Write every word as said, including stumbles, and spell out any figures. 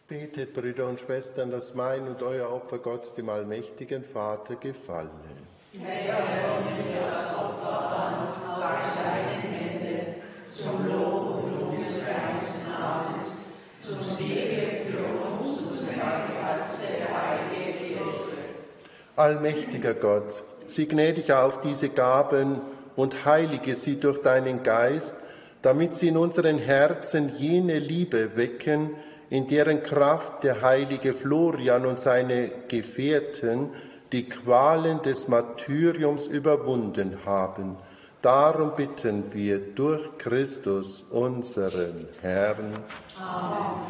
Betet, Brüder und Schwestern, dass mein und euer Opfer Gott, dem allmächtigen Vater, gefalle. Herr, nimm das Opfer an aus deinen Händen, zum Lob und Ruhm des deines Namens, zum Segen für uns und zum Herz der heiligen Kirche. Allmächtiger Gott, sieh gnädig auf diese Gaben und heilige sie durch deinen Geist, damit sie in unseren Herzen jene Liebe wecken, in deren Kraft der heilige Florian und seine Gefährten die Qualen des Martyriums überwunden haben. Darum bitten wir durch Christus, unseren Herrn. Amen.